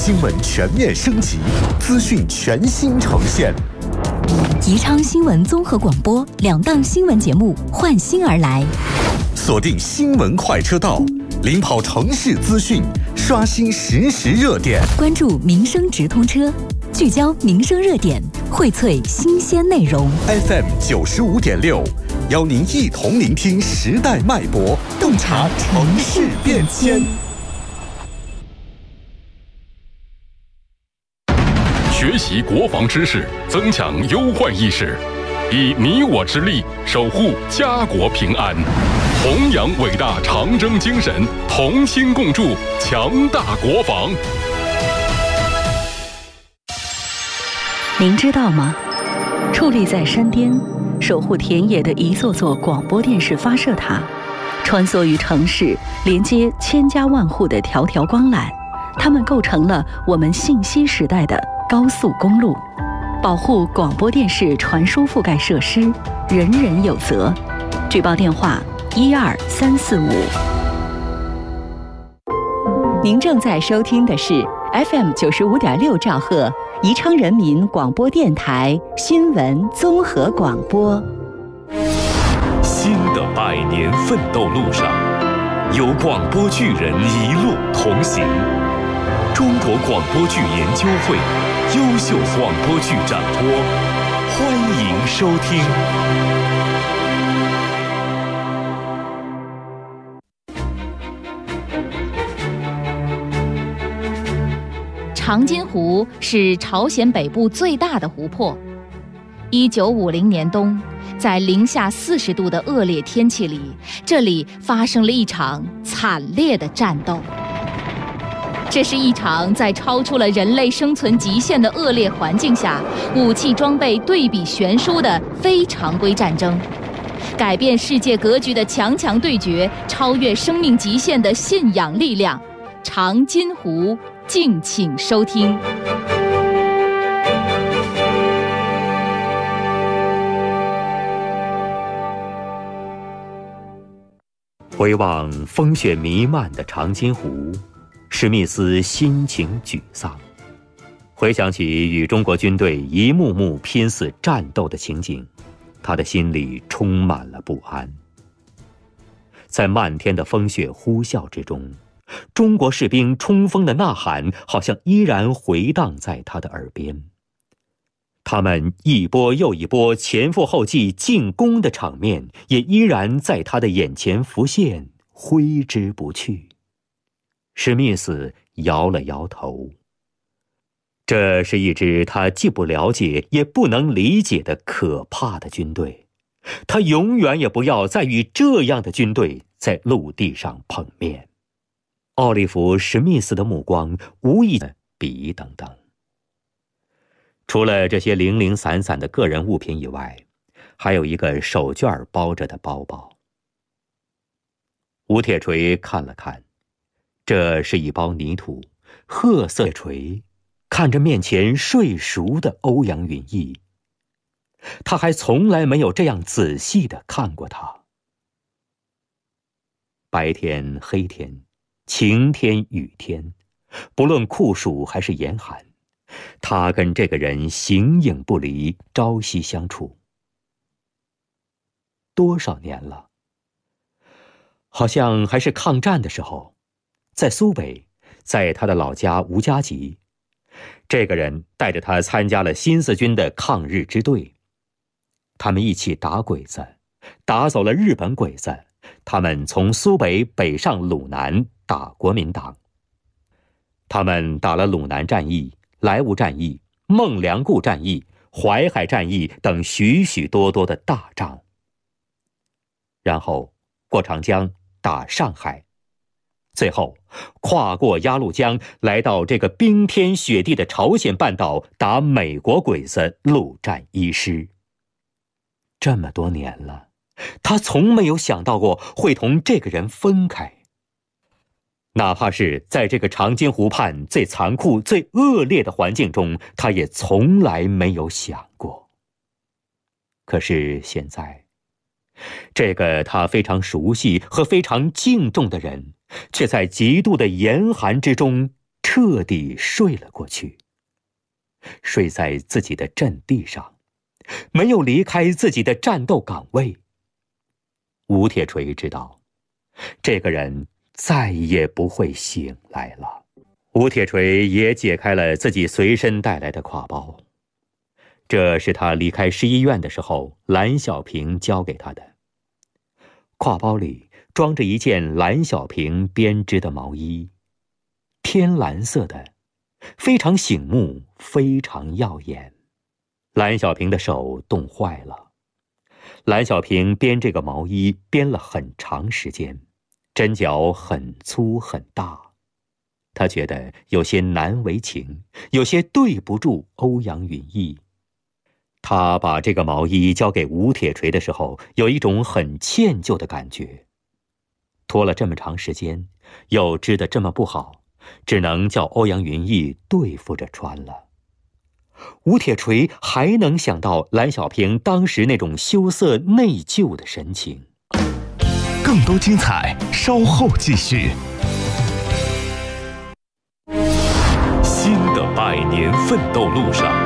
新闻全面升级，资讯全新呈现。 宜昌新闻综合广播2档新闻节目换新而来， 锁定新闻快车道，领跑城市资讯，刷新实时热点， 关注民生直通车，聚焦民生热点，荟萃新鲜内容。 FM 95.6，邀您一同聆听时代脉搏，洞察城市变迁。 学习国防知识，增强忧患意识，以你我之力守护家国平安，弘扬伟大长征精神，同心共筑强大国防。 您知道吗？矗立在山巅，守护田野的一座座广播电视发射塔，穿梭于城市，连接千家万户的条条光缆，它们构成了我们信息时代的高速公路。保护广播电视传输覆盖设施，人人有责。举报电话12345。 您正在收听的是 FM 95.6兆赫宜昌人民广播电台新闻综合广播。 新的100年奋斗路上，有广播剧人一路同行。中国广播剧研究会优秀广播剧展播，欢迎收听。 长津湖是朝鲜北部最大的湖泊。1950年冬，在零下40度的恶劣天气里，这里发生了一场惨烈的战斗。这是一场在超出了人类生存极限的恶劣环境下，武器装备对比悬殊的非常规战争，改变世界格局的强强对决，超越生命极限的信仰力量。长津湖，敬请收听。 回望风雪弥漫的长津湖，史密斯心情沮丧，回想起与中国军队一幕幕拼死战斗的情景，他的心里充满了不安。在漫天的风雪呼啸之中，中国士兵冲锋的呐喊好像依然回荡在他的耳边，他们一波又一波前赴后继进攻的场面也依然在他的眼前浮现，挥之不去。史密斯摇了摇头，这是一支他既不了解也不能理解的可怕的军队，他永远也不要再与这样的军队在陆地上碰面。奥利弗·史密斯的目光无意的笔等等。除了这些零零散散的个人物品以外，还有一个手绢包着的包包。吴铁锤看了看，这是一包泥土，褐色锤，看着面前睡熟的欧阳云逸，他还从来没有这样仔细地看过他。白天黑天，晴天雨天，不论酷暑还是严寒，他跟这个人形影不离，朝夕相处。多少年了？好像还是抗战的时候，在苏北，在他的老家吴家集，这个人带着他参加了新四军的抗日支队，他们一起打鬼子，打走了日本鬼子，他们从苏北北上鲁南打国民党。他们打了鲁南战役、莱芜战役、孟良崮战役、淮海战役等许许多多的大仗，然后过长江打上海，最后跨过鸭绿江，来到这个冰天雪地的朝鲜半岛打美国鬼子陆战一师。这么多年了，他从没有想到过会同这个人分开，哪怕是在这个长津湖畔最残酷最恶劣的环境中，他也从来没有想过。可是现在，这个他非常熟悉和非常敬重的人，却在极度的严寒之中彻彻底睡了过去，睡在自己的阵地上，没有离开自己的战斗岗位。吴铁锤知道，这个人再也不会醒来了。吴铁锤也解开了自己随身带来的挎包，这是他离开市医院的时候蓝小平交给他的。挎包里装着一件蓝小平编织的毛衣，天蓝色的，非常醒目，非常耀眼。蓝小平的手冻坏了，蓝小平编这个毛衣编了很长时间，针脚很粗很大，他觉得有些难为情，有些对不住欧阳允义。他把这个毛衣交给吴铁锤的时候，有一种很歉疚的感觉。拖了这么长时间，又织得这么不好，只能叫欧阳允义对付着穿了。吴铁锤还能想到蓝小平当时那种羞涩内疚的神情。 更多精彩稍后继续。新的100年奋斗路上，